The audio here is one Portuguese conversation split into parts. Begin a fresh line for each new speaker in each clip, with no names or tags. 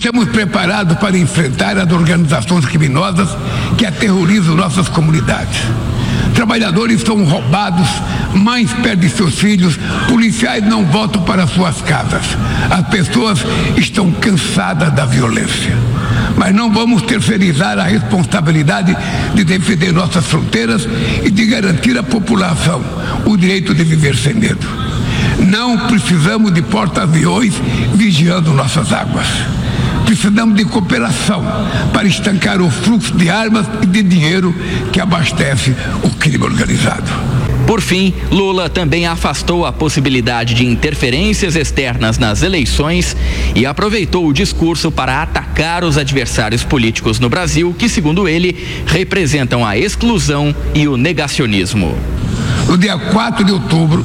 Estamos preparados para enfrentar as organizações criminosas que aterrorizam nossas comunidades. Trabalhadores são roubados, mães perdem seus filhos, policiais não voltam para suas casas. As pessoas estão cansadas da violência. Mas não vamos terceirizar a responsabilidade de defender nossas fronteiras e de garantir à população o direito de viver sem medo. Não precisamos de porta-aviões vigiando nossas águas. Precisamos de cooperação para estancar o fluxo de armas e de dinheiro que abastece o crime organizado.
Por fim, Lula também afastou a possibilidade de interferências externas nas eleições e aproveitou o discurso para atacar os adversários políticos no Brasil, que, segundo ele, representam a exclusão e o negacionismo.
No dia 4 de outubro,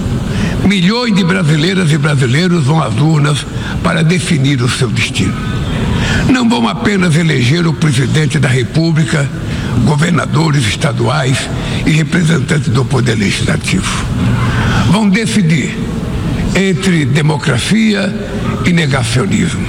milhões de brasileiras e brasileiros vão às urnas para definir o seu destino. Não vão apenas eleger o presidente da República, governadores estaduais e representantes do Poder Legislativo. Vão decidir entre democracia e negacionismo.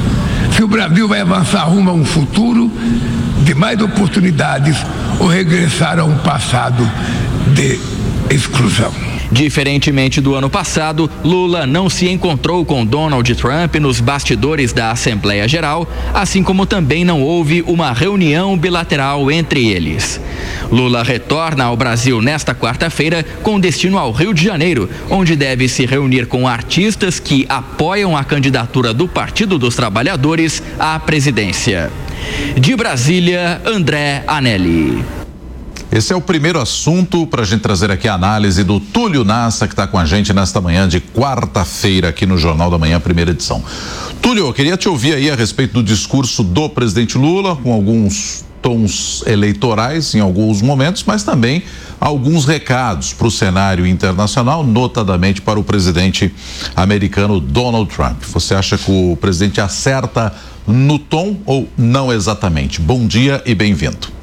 Se o Brasil vai avançar rumo a um futuro de mais oportunidades ou regressar a um passado de exclusão.
Diferentemente do ano passado, Lula não se encontrou com Donald Trump nos bastidores da Assembleia Geral, assim como também não houve uma reunião bilateral entre eles. Lula retorna ao Brasil nesta quarta-feira com destino ao Rio de Janeiro, onde deve se reunir com artistas que apoiam a candidatura do Partido dos Trabalhadores à presidência. De Brasília, André Anelli.
Esse é o primeiro assunto para a gente trazer aqui a análise do Túlio Nassa, que está com a gente nesta manhã de quarta-feira aqui no Jornal da Manhã, primeira edição. Túlio, eu queria te ouvir aí a respeito do discurso do presidente Lula, com alguns tons eleitorais em alguns momentos, mas também alguns recados para o cenário internacional, notadamente para o presidente americano Donald Trump. Você acha que o presidente acerta no tom ou não exatamente? Bom dia e bem-vindo.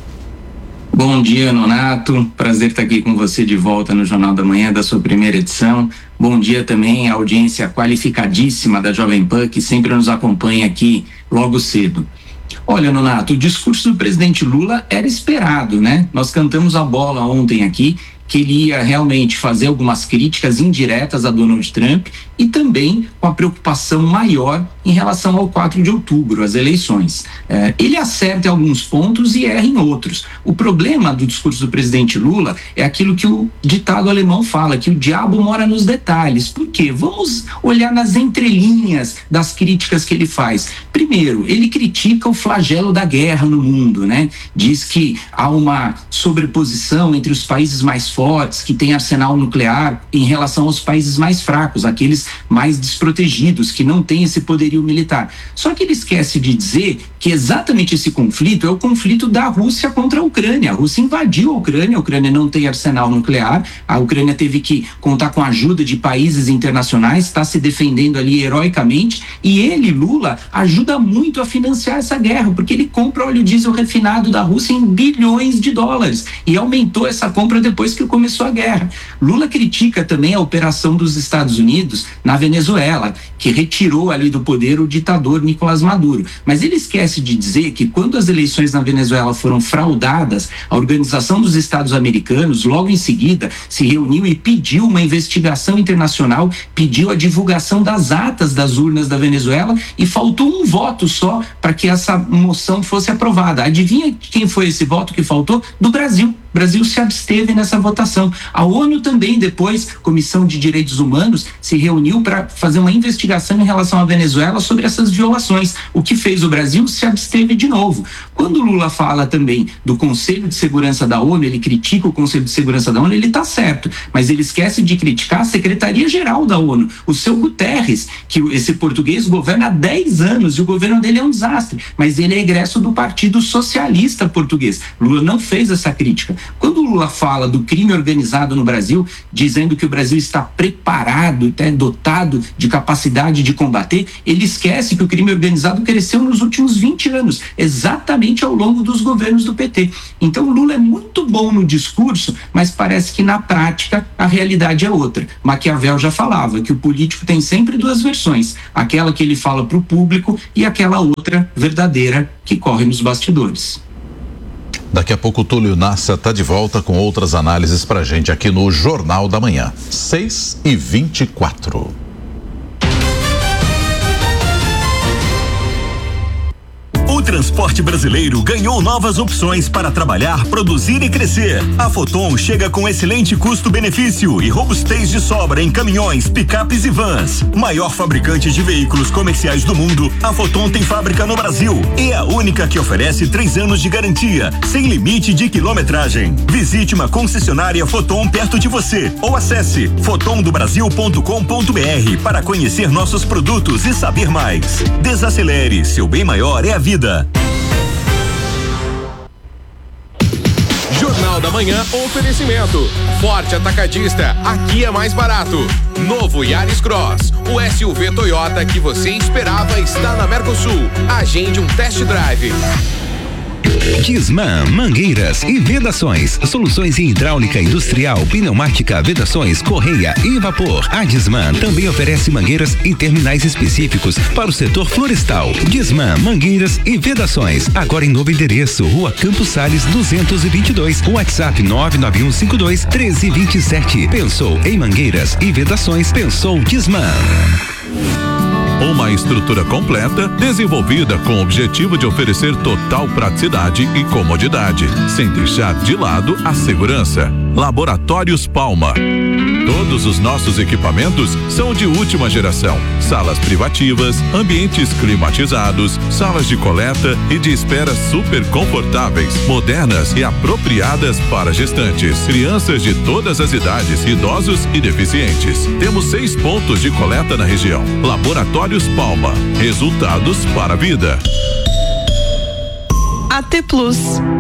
Bom dia, Nonato. Prazer estar aqui com você de volta no Jornal da Manhã da sua primeira edição. Bom dia também à audiência qualificadíssima da Jovem Pan, que sempre nos acompanha aqui logo cedo. Olha, Nonato, o discurso do presidente Lula era esperado, né? Nós cantamos a bola ontem aqui, que ele ia realmente fazer algumas críticas indiretas a Donald Trump e também com a preocupação maior em relação ao 4 de outubro, as eleições. Ele acerta em alguns pontos e erra em outros. O problema do discurso do presidente Lula é aquilo que o ditado alemão fala, que o diabo mora nos detalhes. Por quê? Vamos olhar nas entrelinhas das críticas que ele faz. Primeiro, ele critica o flagelo da guerra no mundo, né? Diz que há uma sobreposição entre os países mais fortes, que têm arsenal nuclear, em relação aos países mais fracos, aqueles mais desprotegidos, que não têm esse poderio militar. Só que ele esquece de dizer que exatamente esse conflito é o conflito da Rússia contra a Ucrânia. A Rússia invadiu a Ucrânia não tem arsenal nuclear, a Ucrânia teve que contar com a ajuda de países internacionais, está se defendendo ali heroicamente, e ele, Lula, ajuda muito a financiar essa guerra, porque ele compra óleo diesel refinado da Rússia em bilhões de dólares, e aumentou essa compra depois que começou a guerra. Lula critica também a operação dos Estados Unidos na Venezuela, que retirou ali do poder o ditador Nicolás Maduro. Mas ele esquece de dizer que quando as eleições na Venezuela foram fraudadas, a Organização dos Estados Americanos, logo em seguida, se reuniu e pediu uma investigação internacional, pediu a divulgação das atas das urnas da Venezuela e faltou um voto só para que essa moção fosse aprovada. Adivinha quem foi esse voto que faltou? Do Brasil. O Brasil se absteve nessa votação. A ONU também, depois, Comissão de Direitos Humanos, se reuniu para fazer uma investigação em relação à Venezuela sobre essas violações. O que fez o Brasil? Se absteve de novo. Quando Lula fala também do Conselho de Segurança da ONU, ele critica o Conselho de Segurança da ONU, ele está certo, mas ele esquece de criticar a Secretaria-Geral da ONU, o seu Guterres, que esse português governa há 10 anos e o governo dele é um desastre, mas ele é egresso do Partido Socialista Português. Lula não fez essa crítica. Quando o Lula fala do crime organizado no Brasil, dizendo que o Brasil está preparado, até dotado de capacidade de combater, ele esquece que o crime organizado cresceu nos últimos 20 anos, exatamente ao longo dos governos do PT. Então o Lula é muito bom no discurso, mas parece que na prática a realidade é outra. Maquiavel já falava que o político tem sempre duas versões, aquela que ele fala para o público e aquela outra verdadeira que corre nos bastidores.
Daqui a pouco o Túlio Nassa está de volta com outras análises pra gente aqui no Jornal da Manhã, 6h24.
O transporte brasileiro ganhou novas opções para trabalhar, produzir e crescer. A Foton chega com excelente custo-benefício e robustez de sobra em caminhões, picapes e vans. Maior fabricante de veículos comerciais do mundo, a Foton tem fábrica no Brasil e é a única que oferece 3 anos de garantia, sem limite de quilometragem. Visite uma concessionária Foton perto de você ou acesse fotondobrasil.com.br para conhecer nossos produtos e saber mais. Desacelere, seu bem maior é a vida.
Jornal da Manhã, oferecimento. Forte Atacadista, aqui é mais barato. Novo Yaris Cross, o SUV Toyota que você esperava está na Mercosul. Agende um test drive.
Disman, mangueiras e vedações, soluções em hidráulica industrial, pneumática, vedações, correia e vapor. A Disman também oferece mangueiras em terminais específicos para o setor florestal. Disman, mangueiras e vedações, agora em novo endereço, Rua Campos Sales 222, WhatsApp 99152-1327. Pensou em mangueiras e vedações, pensou Disman.
Uma estrutura completa, desenvolvida com o objetivo de oferecer total praticidade e comodidade, sem deixar de lado a segurança. Laboratórios Palma. Todos os nossos equipamentos são de última geração. Salas privativas, ambientes climatizados, salas de coleta e de espera super confortáveis, modernas e apropriadas para gestantes, crianças de todas as idades, idosos e deficientes. Temos 6 pontos de coleta na região. Laboratórios Palma. Resultados para a vida.
AT Plus.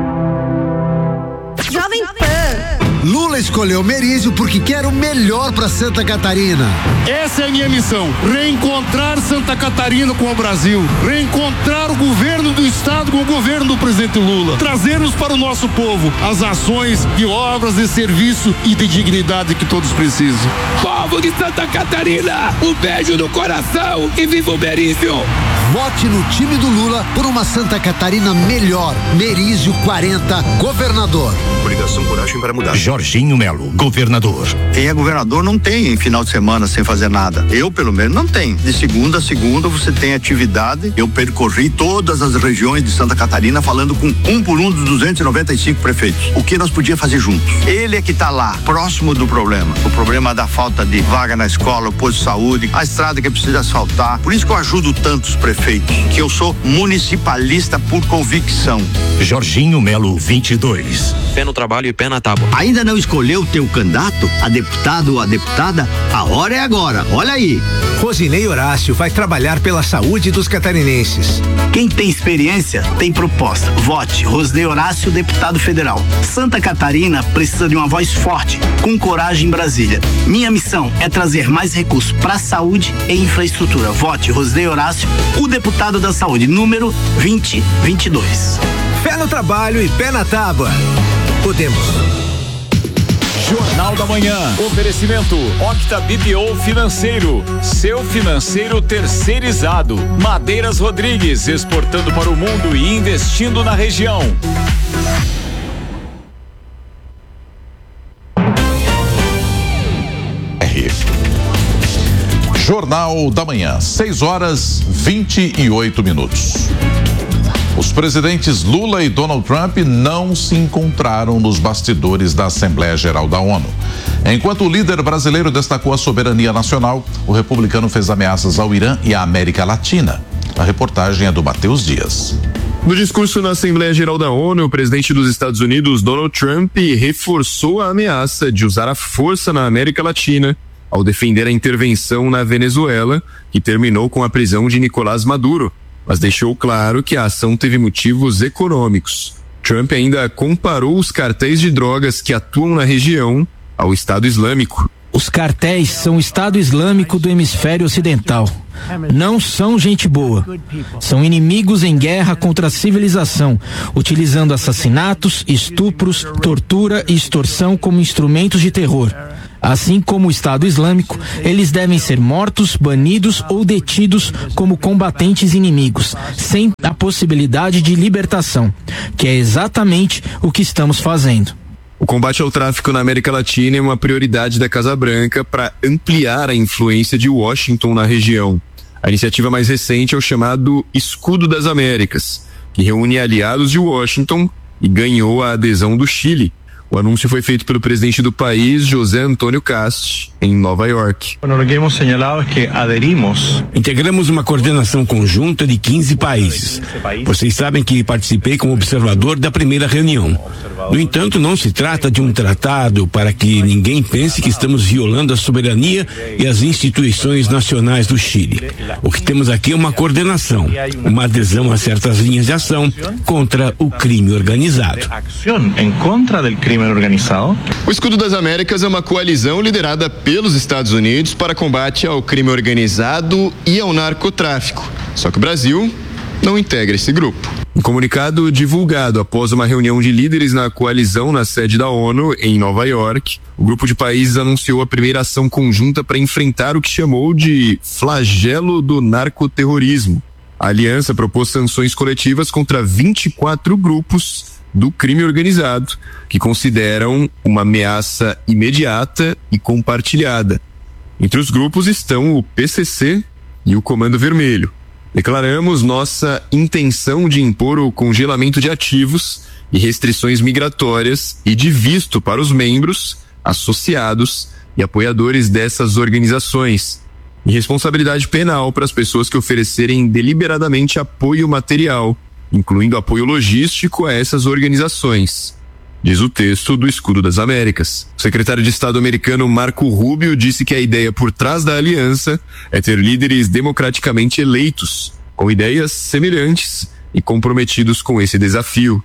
Jovem Pan. Lula escolheu Merizio porque quer o melhor para Santa Catarina.
Essa é a minha missão, reencontrar Santa Catarina com o Brasil, reencontrar o governo do estado com o governo do presidente Lula, trazermos para o nosso povo as ações de obras, de serviço e de dignidade que todos precisam.
Povo de Santa Catarina, um beijo no coração e viva o Merizio!
Vote no time do Lula por uma Santa Catarina melhor. Merizio 40, governador.
Coligação Coragem para Mudar.
Jorginho Melo, governador.
Quem é governador não tem final de semana sem fazer nada. Eu, pelo menos, não tenho. De segunda a segunda você tem atividade. Eu percorri todas as regiões de Santa Catarina falando com um por um dos 295 prefeitos. O que nós podíamos fazer juntos? Ele é que está lá, próximo do problema. O problema da falta de vaga na escola, o posto de saúde, a estrada que precisa asfaltar. Por isso que eu ajudo tantos prefeitos, que eu sou municipalista por convicção.
Jorginho Melo, 22.
Pé no trabalho e pé na tábua.
Ainda não escolheu o teu candidato, a deputado ou a deputada? A hora é agora, olha aí.
Rosinei Horácio vai trabalhar pela saúde dos catarinenses.
Quem tem experiência, tem proposta. Vote Rosinei Horácio, deputado federal. Santa Catarina precisa de uma voz forte, com coragem em Brasília. Minha missão é trazer mais recursos para a saúde e infraestrutura. Vote Rosinei Horácio, o deputado da saúde, número 2022.
Pé no trabalho e pé na tábua. Podemos.
Jornal da Manhã. Oferecimento Octa BPO Financeiro. Seu financeiro terceirizado. Madeiras Rodrigues, exportando para o mundo e investindo na região.
Jornal da Manhã, 6h28. Os presidentes Lula e Donald Trump não se encontraram nos bastidores da Assembleia Geral da ONU. Enquanto o líder brasileiro destacou a soberania nacional, o republicano fez ameaças ao Irã e à América Latina. A reportagem é do Matheus Dias.
No discurso na Assembleia Geral da ONU, o presidente dos Estados Unidos, Donald Trump, reforçou a ameaça de usar a força na América Latina ao defender a intervenção na Venezuela, que terminou com a prisão de Nicolás Maduro, mas deixou claro que a ação teve motivos econômicos. Trump ainda comparou os cartéis de drogas que atuam na região ao Estado Islâmico.
Os cartéis são o Estado Islâmico do hemisfério ocidental. Não são gente boa. São inimigos em guerra contra a civilização, utilizando assassinatos, estupros, tortura e extorsão como instrumentos de terror. Assim como o Estado Islâmico, eles devem ser mortos, banidos ou detidos como combatentes inimigos, sem a possibilidade de libertação, que é exatamente o que estamos fazendo.
O combate ao tráfico na América Latina é uma prioridade da Casa Branca para ampliar a influência de Washington na região. A iniciativa mais recente é o chamado Escudo das Américas, que reúne aliados de Washington e ganhou a adesão do Chile. O anúncio foi feito pelo presidente do país, José Antônio Cast, em Nova York.
Lo que hemos señalado es que adherimos.
Integramos uma coordenação conjunta de 15 países. Vocês sabem que participei como observador da primeira reunião. No entanto, não se trata de um tratado para que ninguém pense que estamos violando a soberania e as instituições nacionais do Chile. O que temos aqui é uma coordenação, uma adesão a certas linhas de ação contra o crime organizado.
O Escudo das Américas é uma coalizão liderada pelos Estados Unidos para combate ao crime organizado e ao narcotráfico. Só que o Brasil não integra esse grupo. Um comunicado divulgado após uma reunião de líderes na coalizão na sede da ONU em Nova York, o grupo de países anunciou a primeira ação conjunta para enfrentar o que chamou de flagelo do narcoterrorismo. A aliança propôs sanções coletivas contra 24 grupos do crime organizado, que consideram uma ameaça imediata e compartilhada. Entre os grupos estão o PCC e o Comando Vermelho. Declaramos nossa intenção de impor o congelamento de ativos e restrições migratórias e de visto para os membros, associados e apoiadores dessas organizações, e responsabilidade penal para as pessoas que oferecerem deliberadamente apoio material, incluindo apoio logístico a essas organizações, diz o texto do Escudo das Américas. O secretário de Estado americano Marco Rubio disse que a ideia por trás da aliança é ter líderes democraticamente eleitos, com ideias semelhantes e comprometidos com esse desafio.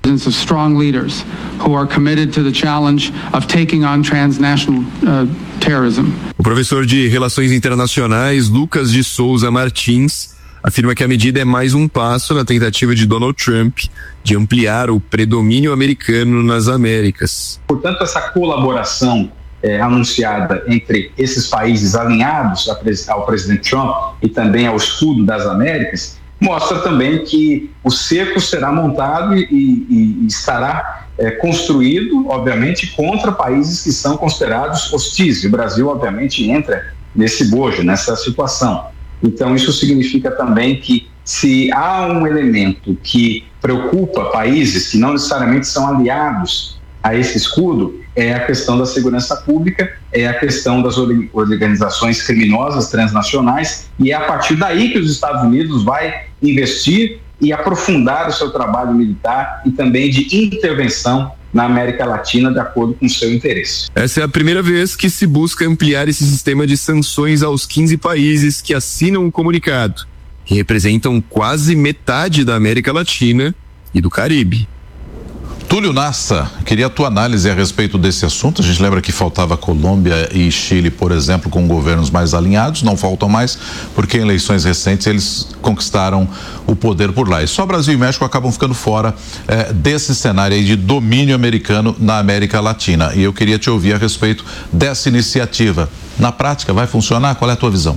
O professor de Relações Internacionais, Lucas de Souza Martins, afirma que a medida é mais um passo na tentativa de Donald Trump de ampliar o predomínio americano nas Américas.
Portanto, essa colaboração anunciada entre esses países alinhados ao presidente Trump e também ao Escudo das Américas mostra também que o cerco será montado e estará construído, obviamente, contra países que são considerados hostis. O Brasil, obviamente, entra nesse bojo, nessa situação. Então, isso significa também que se há um elemento que preocupa países que não necessariamente são aliados a esse escudo, é a questão da segurança pública, é a questão das organizações criminosas transnacionais, e é a partir daí que os Estados Unidos vai investir e aprofundar o seu trabalho militar e também de intervenção na América Latina de acordo com o seu interesse.
Essa é a primeira vez que se busca ampliar esse sistema de sanções aos 15 países que assinam o comunicado, que representam quase metade da América Latina e do Caribe.
Túlio Nassa, queria a tua análise a respeito desse assunto. A gente lembra que faltava Colômbia e Chile, por exemplo, com governos mais alinhados, não faltam mais, porque em eleições recentes eles conquistaram o poder por lá. E só Brasil e México acabam ficando fora desse cenário aí de domínio americano na América Latina. E eu queria te ouvir a respeito dessa iniciativa. Na prática, vai funcionar? Qual é a tua visão?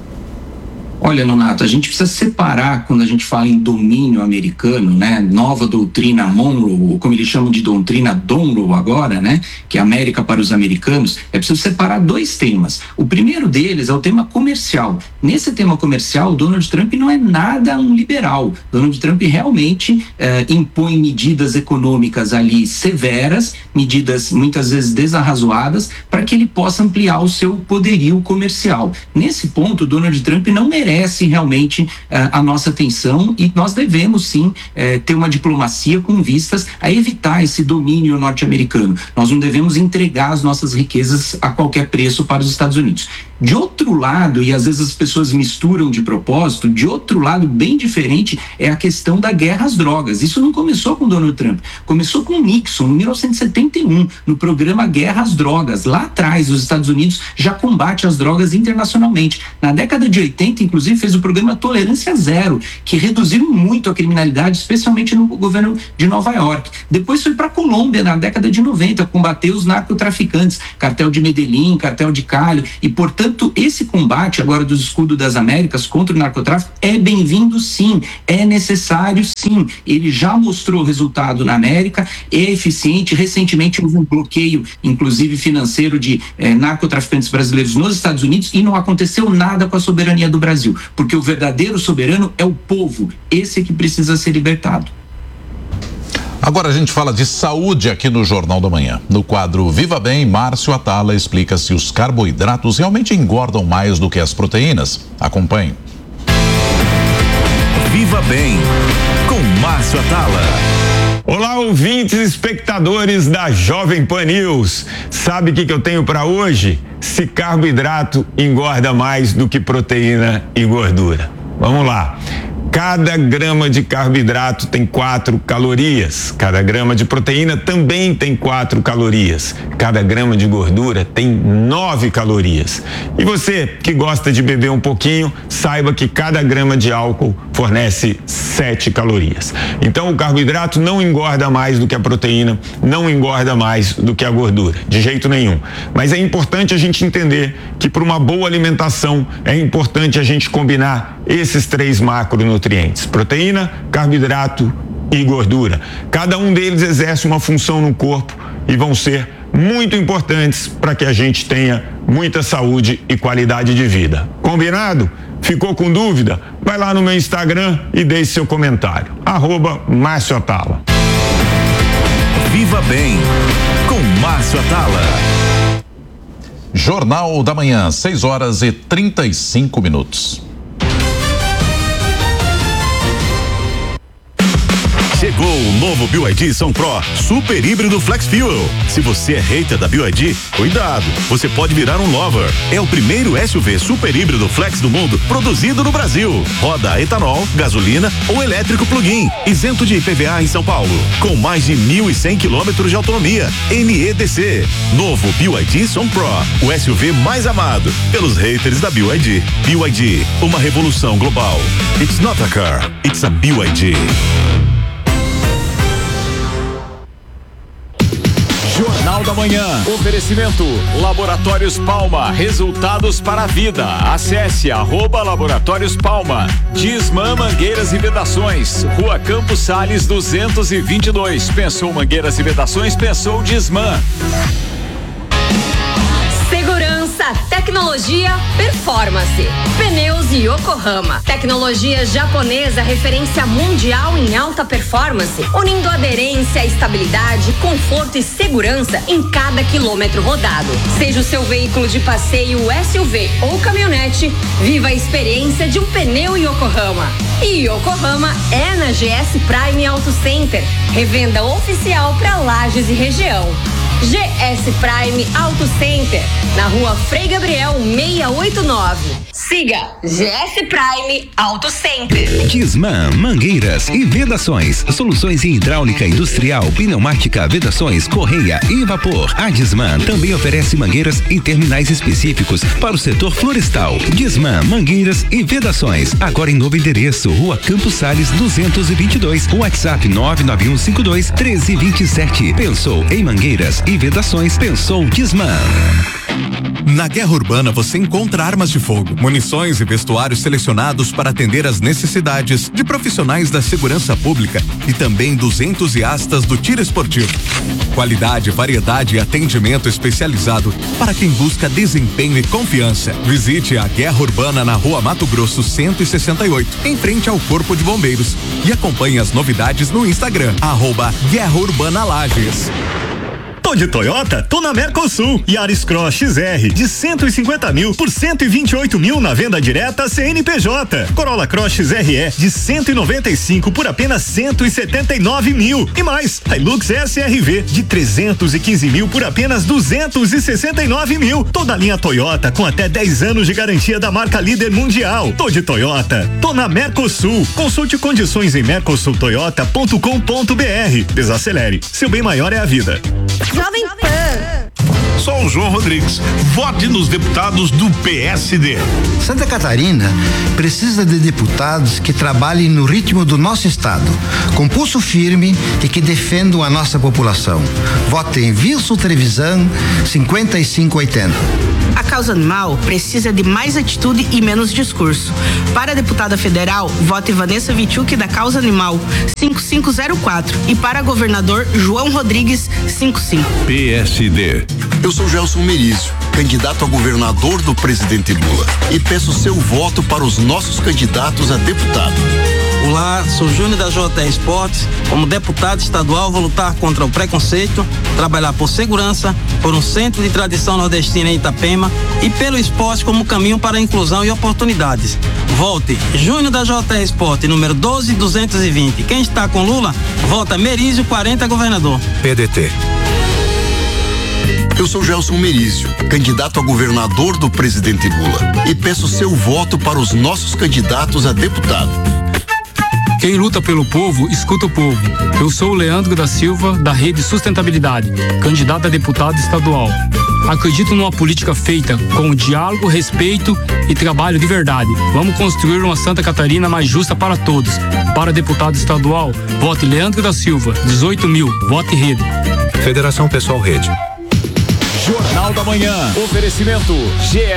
Olha, Nonato, a gente precisa separar quando a gente fala em domínio americano, né? Nova doutrina Monroe, como eles chamam de doutrina Donroe agora, né? Que é América para os americanos. É preciso separar dois temas. O primeiro deles é o tema comercial. Nesse tema comercial, Donald Trump não é nada um liberal. Donald Trump realmente impõe medidas econômicas ali severas, medidas muitas vezes desarrazoadas, para que ele possa ampliar o seu poderio comercial. Nesse ponto, Donald Trump não merece realmente a nossa atenção, e nós devemos sim ter uma diplomacia com vistas a evitar esse domínio norte-americano. Nós não devemos entregar as nossas riquezas a qualquer preço para os Estados Unidos. De outro lado, e às vezes as pessoas misturam de propósito, de outro lado bem diferente é a questão da guerra às drogas. Isso não começou com Donald Trump, começou com Nixon em 1971, no programa Guerra às Drogas. Lá atrás, os Estados Unidos já combate as drogas internacionalmente. Na década de 80, inclusive, fez o programa Tolerância Zero, que reduziu muito a criminalidade, especialmente no governo de Nova York. Depois foi para a Colômbia, na década de 90, combater os narcotraficantes, cartel de Medellín, cartel de Cali, e, portanto, esse combate agora dos Escudos das Américas contra o narcotráfico é bem-vindo, sim, é necessário, sim. Ele já mostrou resultado na América, é eficiente. Recentemente houve um bloqueio, inclusive financeiro, de narcotraficantes brasileiros nos Estados Unidos, e não aconteceu nada com a soberania do Brasil, porque o verdadeiro soberano é o povo, esse que precisa ser libertado.
Agora a gente fala de saúde aqui no Jornal da Manhã. No quadro Viva Bem, Márcio Atala explica se os carboidratos realmente engordam mais do que as proteínas. Acompanhe.
Viva Bem, com Márcio Atala.
Olá, ouvintes e espectadores da Jovem Pan News. Sabe o que eu tenho para hoje? Se carboidrato engorda mais do que proteína e gordura. Vamos lá. Cada grama de carboidrato tem 4 calorias. Cada grama de proteína também tem 4 calorias. Cada grama de gordura tem 9 calorias. E você que gosta de beber um pouquinho, saiba que cada grama de álcool fornece 7 calorias. Então o carboidrato não engorda mais do que a proteína, não engorda mais do que a gordura, de jeito nenhum. Mas é importante a gente entender que para uma boa alimentação é importante a gente combinar esses 3 macronutrientes: proteína, carboidrato e gordura. Cada um deles exerce uma função no corpo e vão ser muito importantes para que a gente tenha muita saúde e qualidade de vida. Combinado? Ficou com dúvida? Vai lá no meu Instagram e deixe seu comentário. @Márcio Atala.
Viva Bem, com Márcio Atala.
Jornal da Manhã, 6h35.
Chegou o novo BYD Sun Pro Super Híbrido Flex Fuel. Se você é hater da BYD, cuidado, você pode virar um lover. É o primeiro SUV super híbrido flex do mundo produzido no Brasil. Roda a etanol, gasolina ou elétrico plug-in, isento de IPVA em São Paulo, com mais de 1.100 quilômetros de autonomia. NEDC. Novo BYD Sun Pro, o SUV mais amado pelos haters da BYD. BYD, uma revolução global. It's not a car, it's a BYD.
Jornal da Manhã. Oferecimento Laboratórios Palma. Resultados para a vida. Acesse @Laboratórios Palma. Disman Mangueiras e Vedações. Rua Campos Sales 222. Pensou mangueiras e vedações? Pensou Disman.
Segurança, tecnologia, performance. Pneus Yokohama. Tecnologia japonesa, referência mundial em alta performance, unindo aderência, estabilidade, conforto e segurança em cada quilômetro rodado. Seja o seu veículo de passeio, SUV ou caminhonete, viva a experiência de um pneu Yokohama. E Yokohama é na GS Prime Auto Center, revenda oficial para Lages e região. GS Prime Auto Center, na Rua Frei Gabriel 689. Siga GS Prime Auto Center.
Disman Mangueiras e Vedações. Soluções em hidráulica industrial, pneumática, vedações, correia e vapor. A Disman também oferece mangueiras em terminais específicos para o setor florestal. Disman Mangueiras e Vedações. Agora em novo endereço, Rua Campos Sales 222. WhatsApp 991521327. Pensou em mangueiras e vedações? Pensou Disman.
Na Guerra Urbana você encontra armas de fogo, munições e vestuários selecionados para atender às necessidades de profissionais da segurança pública e também dos entusiastas do tiro esportivo. Qualidade, variedade e atendimento especializado para quem busca desempenho e confiança. Visite a Guerra Urbana na Rua Mato Grosso 168, em frente ao Corpo de Bombeiros, e acompanhe as novidades no Instagram @Guerra Urbana Lages.
Tô de Toyota, tô na Mercosul. Yaris Cross XR de 150 mil por 128 mil na venda direta CNPJ. Corolla Cross XRE de 195 por apenas 179 mil. E mais, Hilux SRV de 315 mil por apenas 269 mil. Toda a linha Toyota com até 10 anos de garantia da marca líder mundial. Tô de Toyota, tô na Mercosul. Consulte condições em mercosultoyota.com.br. Desacelere, seu bem maior é a vida.
Jovem Pan.
Sou o João Rodrigues. Vote nos deputados do PSD.
Santa Catarina precisa de deputados que trabalhem no ritmo do nosso estado, com pulso firme e que defendam a nossa população. Vote em Wilson Trevisan 5580.
A causa animal precisa de mais atitude e menos discurso. Para a deputada federal, vote Vanessa Vichuk da Causa Animal 5504 e para governador João Rodrigues 55.
PSD.
Eu sou Gelson Merizio, candidato a governador do presidente Lula, e peço seu voto para os nossos candidatos a deputado.
Olá, sou Júnior da JR Esportes. Como deputado estadual, vou lutar contra o preconceito, trabalhar por segurança, por um centro de tradição nordestina em Itapema e pelo esporte como caminho para a inclusão e oportunidades. Vote Júnior da JR Esporte, número 12220. Quem está com Lula, vota Merizio 40 governador.
PDT. Eu sou Gelson Merizio, candidato a governador do presidente Lula, e peço seu voto para os nossos candidatos a deputado.
Quem luta pelo povo, escuta o povo. Eu sou o Leandro da Silva, da Rede Sustentabilidade, candidato a deputado estadual. Acredito numa política feita com diálogo, respeito e trabalho de verdade. Vamos construir uma Santa Catarina mais justa para todos. Para deputado estadual, vote Leandro da Silva, 18 mil, vote Rede.
Federação Pessoal Rede.
Jornal da Manhã. Oferecimento GS